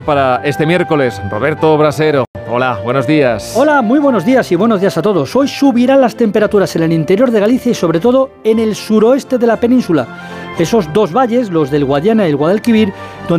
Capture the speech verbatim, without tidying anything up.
Para este miércoles, Roberto Brasero. Hola, buenos días. Hola, muy buenos días y buenos días a todos. Hoy subirán las temperaturas en el interior de Galicia y sobre todo en el suroeste de la península. Esos dos valles, los del Guadiana y el Guadalquivir, donde